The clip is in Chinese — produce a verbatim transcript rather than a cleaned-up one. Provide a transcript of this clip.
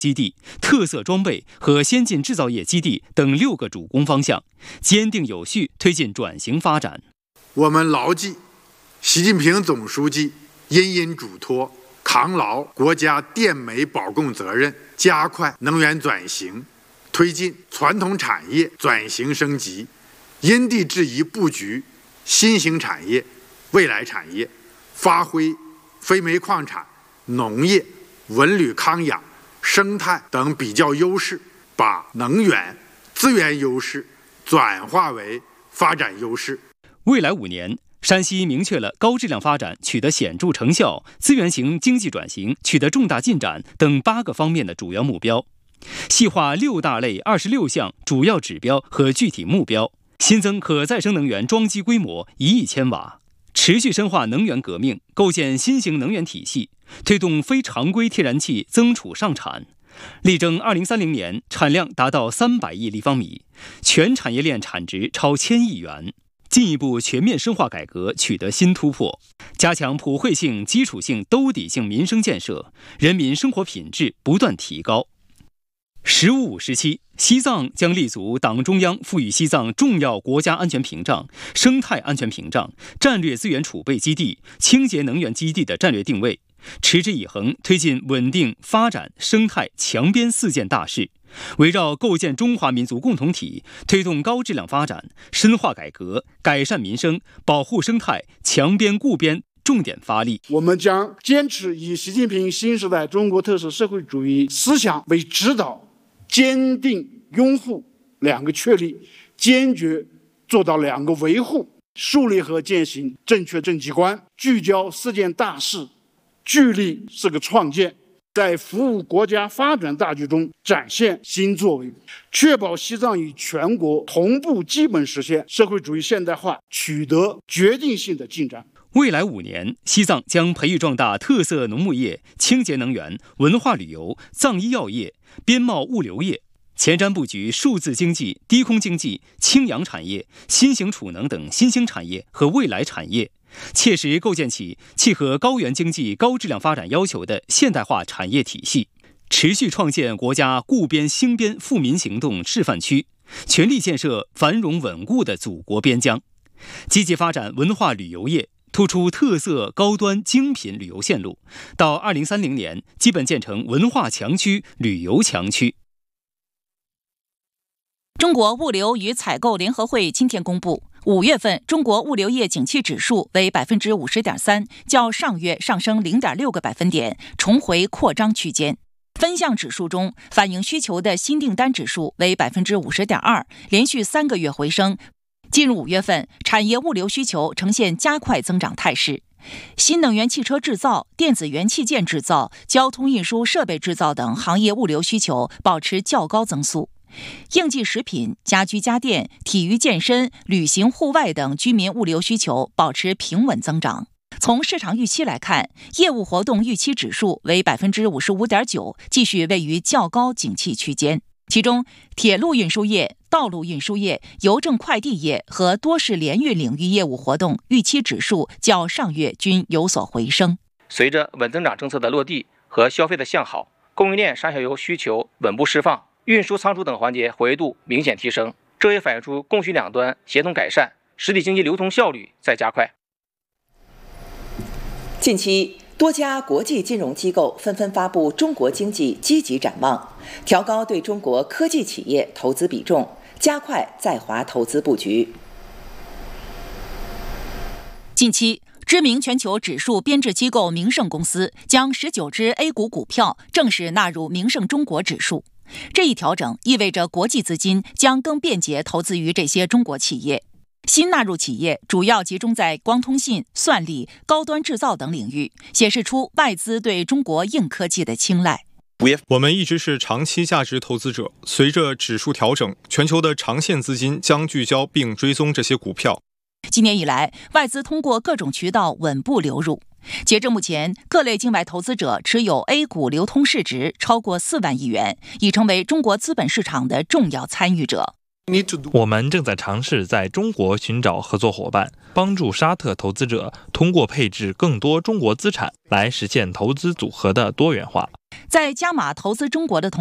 基地、特色装备和先进制造业基地等六个主攻方向，坚定有序推进转型发展。 我们牢记习近平总书记殷殷嘱托，扛牢国家电煤保供责任，加快能源转型，推进传统产业转型升级，因地制宜布局新兴产业、未来产业，发挥非煤矿产、农业、文旅康养、生态等比较优势，把能源资源优势转化为发展优势。 未来五年，山西明确了高质量发展取得显著成效、资源型经济转型取得重大进展等八个方面的主要目标，细化六大类二十六项主要指标和具体目标，新增可再生能源装机规模一亿千瓦，持续深化能源革命，构建新型能源体系，推动非常规天然气增储上产，力争二零三零年产量达到三百亿立方米，全产业链产值超千亿元。进一步全面深化改革取得新突破，加强普惠性、基础性、兜底性民生建设，人民生活品质不断提高。十五五时期，西藏将立足党中央赋予西藏重要国家安全屏障、生态安全屏障、战略资源储备基地、清洁能源基地的战略定位，持之以恒推进稳定发展、生态强边四件大事，围绕构建中华民族共同体，推动高质量发展，深化改革，改善民生，保护生态，强边固边重点发力。 我们将坚持以习近平新时代中国特色社会主义思想为指导，坚定拥护两个确立，坚决做到两个维护，树立和践行正确政绩观，聚焦四件大事，聚力四个创建，在服务国家发展大局中展现新作为，确保西藏与全国同步基本实现社会主义现代化取得决定性的进展。 未来五年，西藏将培育壮大特色农牧业、清洁能源、文化旅游、藏医药业、边贸物流业，前瞻布局数字经济、低空经济、氢氧产业、新型储能等新兴产业和未来产业，切实构建起契合高原经济高质量发展要求的现代化产业体系，持续创建国家固边兴边富民行动示范区，全力建设繁荣稳固的祖国边疆，积极发展文化旅游业，突出特色高端精品旅游线路，到二零三零年基本建成文化强区、旅游强区。 中国物流与采购联合会今天公布，五月份中国物流业景气指数为百分之五十点三，较上月上升零点六个百分点，重回扩张区间。分项指数中，反映需求的新订单指数为百分之五十点二，连续三个月回升。进入五月份，产业物流需求呈现加快增长态势，新能源汽车制造、电子元器件制造、交通运输设备制造等行业物流需求保持较高增速。应季食品、家居家电、体育健身、旅行户外等居民物流需求保持平稳增长。从市场预期来看，业务活动预期指数为百分之五十五点九，继续位于较高景气区间。其中，铁路运输业、道路运输业、邮政快递业和多式联运领域业务活动预期指数较上月均有所回升。 随着稳增长政策的落地和消费的向好，供应链上下游需求稳步释放，运输仓储等环节活跃度明显提升，这也反映出供需两端协同改善，实体经济流通效率在加快。 近期，多家国际金融机构纷纷发布中国经济积极展望，调高对中国科技企业投资比重，加快在华投资布局。 近期，知名全球指数编制机构明晟公司将十九只 A 股股票正式纳入明晟中国指数。这一调整意味着国际资金将更便捷投资于这些中国企业。新纳入企业主要集中在光通信、算力、高端制造等领域，显示出外资对中国硬科技的青睐。 我们一直是长期价值投资者，随着指数调整，全球的长线资金将聚焦并追踪这些股票。 今年以来，外资通过各种渠道稳步流入。截至目前，各类境外投资者持有 A 股流通市值超过四万亿元，已成为中国资本市场的重要参与者。 我们正在尝试在中国寻找合作伙伴，帮助沙特投资者通过配置更多中国资产来实现投资组合的多元化。 在加码投资中国的同